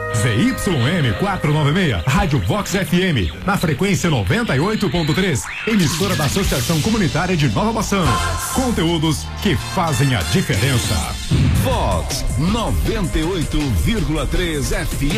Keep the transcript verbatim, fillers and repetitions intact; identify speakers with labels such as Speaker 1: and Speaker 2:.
Speaker 1: Z Y M quatrocentos e noventa e seis, Rádio Vox F M, na frequência noventa e oito ponto três, emissora da Associação Comunitária de Nova Bassano. Conteúdos que fazem a diferença.
Speaker 2: Vox noventa e oito vírgula três F M.